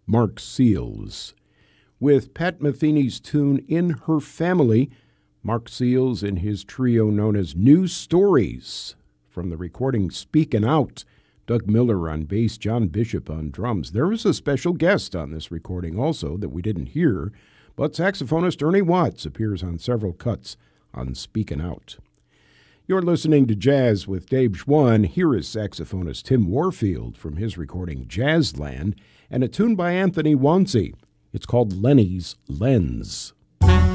Mark Seals. With Pat Metheny's tune In Her Family, Mark Seals and his trio known as New Stories. From the recording Speakin' Out, Doug Miller on bass, John Bishop on drums. There was a special guest on this recording also that we didn't hear, but saxophonist Ernie Watts appears on several cuts on Speakin' Out. You're listening to Jazz with Dave Schwann. Here is saxophonist Tim Warfield from his recording Jazzland and a tune by Anthony Wonsey. It's called Lenny's Lens.